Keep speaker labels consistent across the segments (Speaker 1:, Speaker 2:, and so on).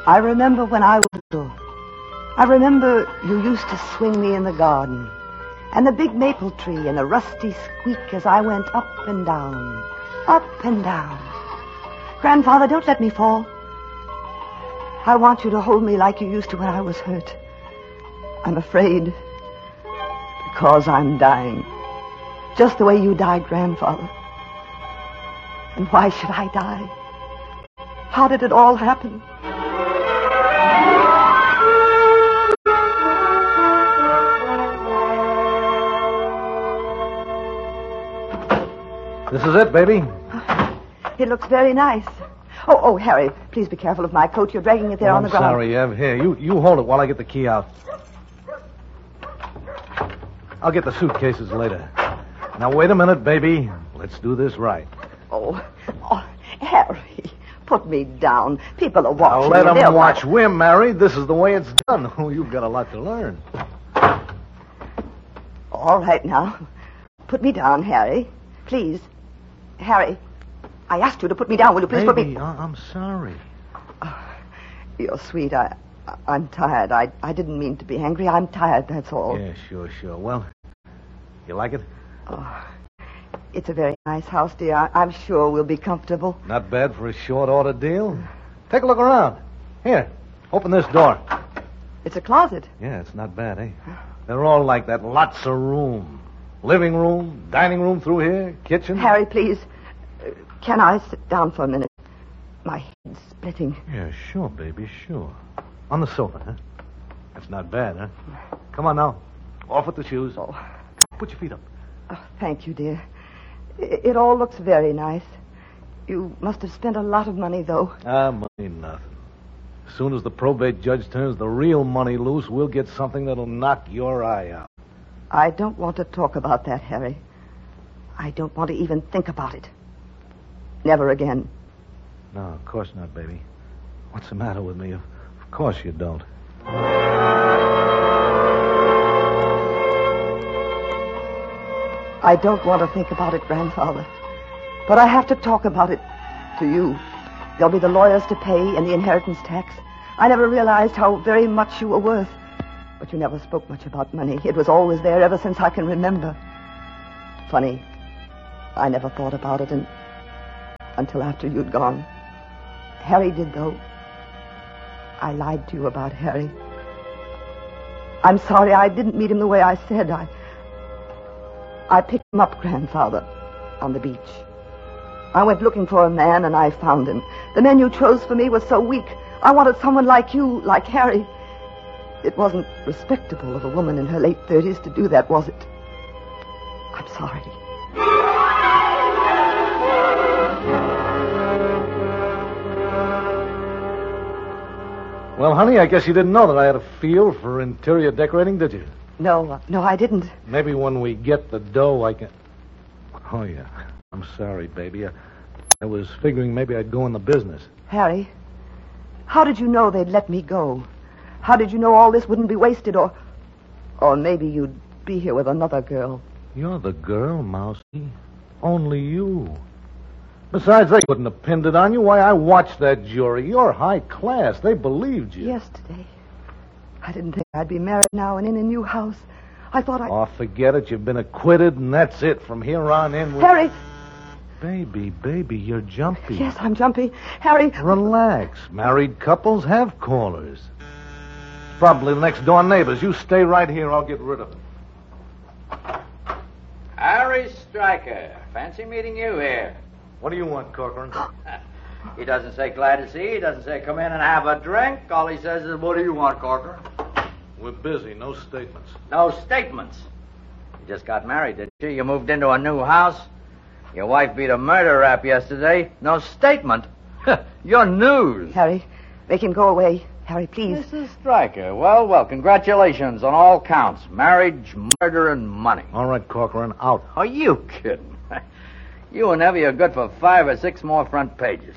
Speaker 1: I remember when I was little. I remember you used to swing me in the garden, and the big maple tree and the rusty squeak as I went up and down, up and down. Grandfather, don't let me fall. I want you to hold me like you used to when I was hurt. I'm afraid because I'm dying, just the way you died, Grandfather. And why should I die? How did it all happen?
Speaker 2: This is it, baby.
Speaker 1: It looks very nice. Oh, Harry, please be careful of my coat. You're dragging it there on the ground.
Speaker 2: I'm sorry, Ev. Here, you hold it while I get the key out. I'll get the suitcases later. Now, wait a minute, baby. Let's do this right.
Speaker 1: Oh, Harry, put me down. People are watching.
Speaker 2: Now, let them watch. We're married. This is the way it's done. Oh, you've got a lot to learn.
Speaker 1: All right, now. Put me down, Harry. Please. Harry, I asked you to put me down. Will you please put me...
Speaker 2: I'm sorry.
Speaker 1: Oh, you're sweet. I'm tired. I didn't mean to be angry. I'm tired, that's all.
Speaker 2: Yeah, sure. Well, you like it?
Speaker 1: Oh, it's a very nice house, dear. I'm sure we'll be comfortable.
Speaker 2: Not bad for a short order deal. Take a look around. Here, open this door.
Speaker 1: It's a closet.
Speaker 2: Yeah, it's not bad, eh? They're all like that. Lots of room. Living room, dining room through here, kitchen.
Speaker 1: Harry, please. Can I sit down for a minute? My head's splitting.
Speaker 2: Yeah, sure, baby, sure. On the sofa, huh? That's not bad, huh? Come on now. Off with the shoes.
Speaker 1: Oh.
Speaker 2: Put your feet up.
Speaker 1: Oh, thank you, dear. It all looks very nice. You must have spent a lot of money, though.
Speaker 2: Money, nothing. As soon as the probate judge turns the real money loose, we'll get something that'll knock your eye out.
Speaker 1: I don't want to talk about that, Harry. I don't want to even think about it. Never again.
Speaker 2: No, of course not, baby. What's the matter with me? Of course you don't.
Speaker 1: I don't want to think about it, Grandfather. But I have to talk about it to you. There'll be the lawyers to pay and the inheritance tax. I never realized how very much you were worth. But you never spoke much about money. It was always there ever since I can remember. Funny. I never thought about it until after you'd gone. Harry did, though. I lied to you about Harry. I'm sorry I didn't meet him the way I said. I picked him up, Grandfather, on the beach. I went looking for a man, and I found him. The man you chose for me was so weak. I wanted someone like you, like Harry. It wasn't respectable of a woman in her late 30s to do that, was it? I'm sorry.
Speaker 2: Well, honey, I guess you didn't know that I had a feel for interior decorating, did you?
Speaker 1: No, I didn't.
Speaker 2: Maybe when we get the dough, I can... Oh, yeah. I'm sorry, baby. I was figuring maybe I'd go in the business.
Speaker 1: Harry, how did you know they'd let me go? How did you know all this wouldn't be wasted, or maybe you'd be here with another girl?
Speaker 2: You're the girl, Mousy. Only you. Besides, they couldn't have pinned it on you. Why, I watched that jury. You're high class. They believed you.
Speaker 1: Yesterday. I didn't think I'd be married now and in a new house. I thought
Speaker 2: Oh, forget it. You've been acquitted, and that's it. From here on in...
Speaker 1: Harry!
Speaker 2: Baby, you're jumpy.
Speaker 1: Yes, I'm jumpy. Harry...
Speaker 2: Relax. Married couples have callers. Probably the next door neighbors. You stay right here. I'll get rid of them.
Speaker 3: Harry Stryker. Fancy meeting you here.
Speaker 2: What do you want, Corcoran?
Speaker 3: He doesn't say glad to see you. He doesn't say come in and have a drink. All he says is, what do you want, Corcoran?
Speaker 2: We're busy. No statements.
Speaker 3: No statements. You just got married, didn't you? You moved into a new house. Your wife beat a murder rap yesterday. No statement. You're news.
Speaker 1: Harry, make him go away. Harry, please.
Speaker 3: Mrs. Stryker. Well, congratulations on all counts. Marriage, murder, and money.
Speaker 2: All right, Corcoran, out.
Speaker 3: Are you kidding? You and Evie are good for 5 or 6 more front pages.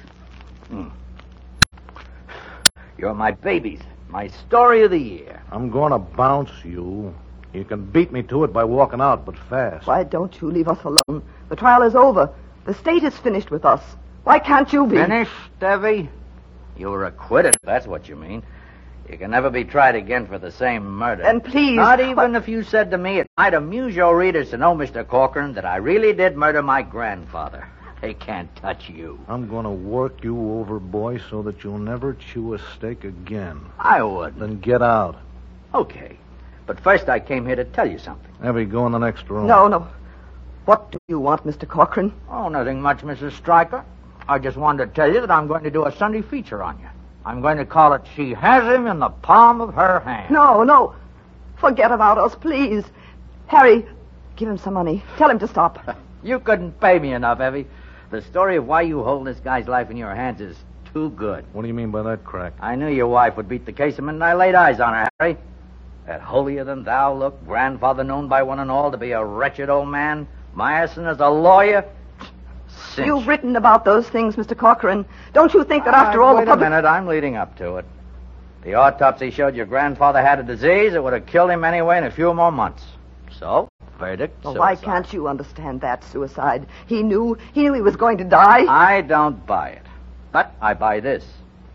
Speaker 3: You're my babies. My story of the year.
Speaker 2: I'm going to bounce you. You can beat me to it by walking out, but fast.
Speaker 1: Why don't you leave us alone? The trial is over. The state is finished with us. Why can't you be?
Speaker 3: Finished, Evie? You were acquitted, if that's what you mean. You can never be tried again for the same murder.
Speaker 1: And please...
Speaker 3: Not even if you said to me, it might amuse your readers to know, Mr. Corcoran, that I really did murder my grandfather. They can't touch you.
Speaker 2: I'm going to work you over, boy, so that you'll never chew a steak again.
Speaker 3: I would.
Speaker 2: Then get out.
Speaker 3: Okay. But first I came here to tell you something.
Speaker 2: Evie, go in the next room.
Speaker 1: No. What do you want, Mr. Corcoran?
Speaker 3: Oh, nothing much, Mrs. Stryker. I just wanted to tell you that I'm going to do a Sunday feature on you. I'm going to call it She Has Him in the Palm of Her Hand.
Speaker 1: No. Forget about us, please. Harry, give him some money. Tell him to stop.
Speaker 3: You couldn't pay me enough, Evie. The story of why you hold this guy's life in your hands is too good.
Speaker 2: What do you mean by that crack?
Speaker 3: I knew your wife would beat the case the minute I laid eyes on her, Harry. That holier-than-thou look, grandfather known by one and all to be a wretched old man, Myerson as a lawyer. Cinch.
Speaker 1: You've written about those things, Mr. Corcoran. Don't you think that after all
Speaker 3: wait
Speaker 1: the public...
Speaker 3: a minute, I'm leading up to it. The autopsy showed your grandfather had a disease that would have killed him anyway in a few more months. So, verdict,
Speaker 1: Well,
Speaker 3: suicide.
Speaker 1: why can't you understand that, suicide? He knew he was going to die.
Speaker 3: I don't buy it. But I buy this.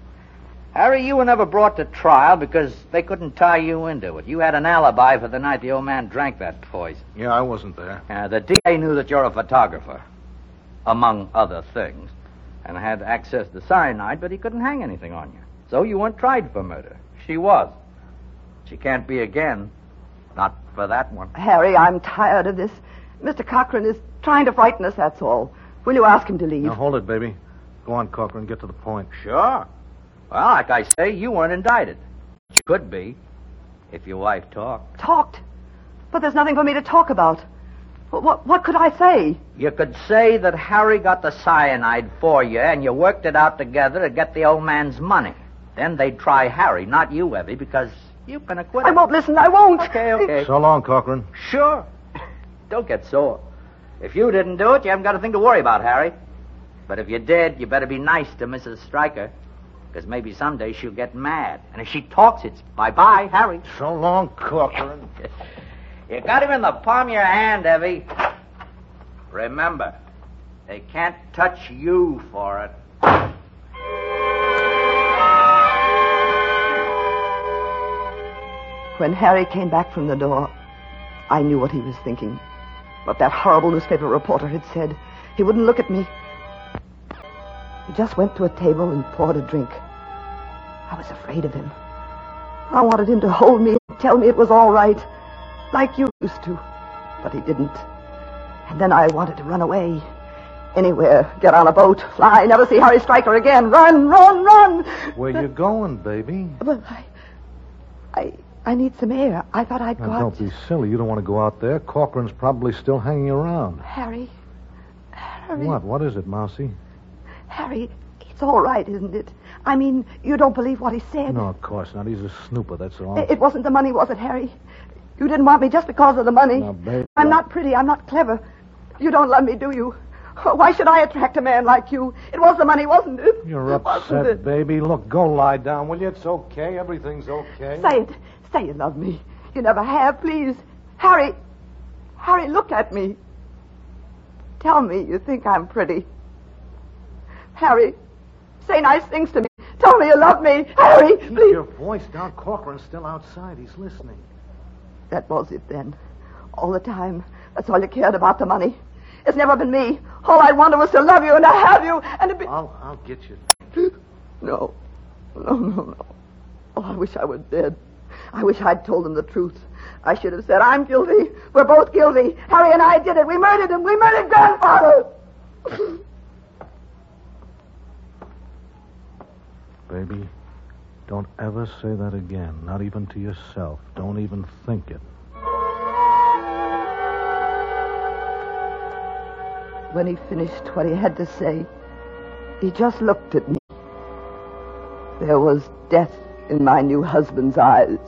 Speaker 3: Harry, you were never brought to trial because they couldn't tie you into it. You had an alibi for the night the old man drank that poison.
Speaker 2: Yeah, I wasn't there.
Speaker 3: The DA knew that you're a photographer, among other things, and had access to cyanide, but he couldn't hang anything on you. So you weren't tried for murder. She was. She can't be again. Not for that one.
Speaker 1: Harry, I'm tired of this. Mr. Corcoran is trying to frighten us, that's all. Will you ask him to leave?
Speaker 2: Now, hold it, baby. Go on, Corcoran, get to the point.
Speaker 3: Sure. Well, like I say, you weren't indicted. You could be, if your wife talked.
Speaker 1: Talked? But there's nothing for me to talk about. What could I say?
Speaker 3: You could say that Harry got the cyanide for you, and you worked it out together to get the old man's money. Then they'd try Harry, not you, Evie, because you've been acquitted.
Speaker 1: I won't listen. I won't.
Speaker 3: Okay.
Speaker 2: So long, Corcoran.
Speaker 3: Sure. Don't get sore. If you didn't do it, you haven't got a thing to worry about, Harry. But if you did, you better be nice to Mrs. Stryker, because maybe someday she'll get mad. And if she talks, it's bye-bye, Harry.
Speaker 2: So long, Corcoran.
Speaker 3: You got him in the palm of your hand, Evie. Remember, they can't touch you for it.
Speaker 1: When Harry came back from the door, I knew what he was thinking. What that horrible newspaper reporter had said. He wouldn't look at me. He just went to a table and poured a drink. I was afraid of him. I wanted him to hold me and tell me it was all right, like you used to. But he didn't. And then I wanted to run away. Anywhere. Get on a boat. Fly. Never see Harry Stryker again. Run.
Speaker 2: Where you going, baby?
Speaker 1: Well, I need some air. I thought I'd go
Speaker 2: Now,
Speaker 1: out.
Speaker 2: don't be silly. You don't want to go out there. Corcoran's probably still hanging around.
Speaker 1: Harry.
Speaker 2: What is it, Mousy?
Speaker 1: Harry, it's all right, isn't it? I mean, you don't believe what he said.
Speaker 2: No, of course not. He's a snooper, that's all.
Speaker 1: It wasn't the money, was it, Harry? You didn't want me just because of the money.
Speaker 2: Now, baby,
Speaker 1: I'm not pretty. I'm not clever. You don't love me, do you? Why should I attract a man like you? It was the money, wasn't it?
Speaker 2: You're
Speaker 1: Wasn't
Speaker 2: upset,
Speaker 1: it?
Speaker 2: baby. Look, go lie down, will you? It's okay. Everything's okay.
Speaker 1: Say it. Say you love me. You never have, please. Harry, look at me. Tell me you think I'm pretty. Harry, say nice things to me. Tell me you love me. Harry,
Speaker 2: Keep
Speaker 1: please.
Speaker 2: your voice down. Corcoran's still outside. He's listening.
Speaker 1: That was it then. All the time. That's all you cared about, the money. It's never been me. All I wanted was to love you and to have you and to be...
Speaker 2: I'll get you.
Speaker 1: No. Oh, I wish I were dead. I wish I'd told them the truth. I should have said, I'm guilty. We're both guilty. Harry and I did it. We murdered him. We murdered Grandfather.
Speaker 2: Baby, don't ever say that again. Not even to yourself. Don't even think it.
Speaker 1: When he finished what he had to say, he just looked at me. There was death in my new husband's eyes.